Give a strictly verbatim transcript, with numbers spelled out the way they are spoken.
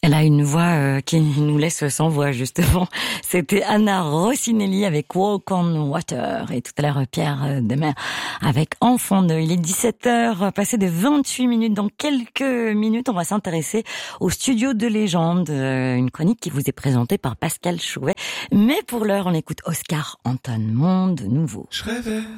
Elle a une voix euh, qui nous laisse sans voix, justement. C'était Anna Rossinelli avec Walk on Water. Et tout à l'heure, Pierre Demer avec Enfant d'eux. Il est dix-sept heures, passé de vingt-huit minutes. Dans quelques minutes, on va s'intéresser au studio de légende. Une chronique qui vous est présentée par Pascal Chouvet. Mais pour l'heure, on écoute Oscar Anton, Monde Nouveau. Je rêvais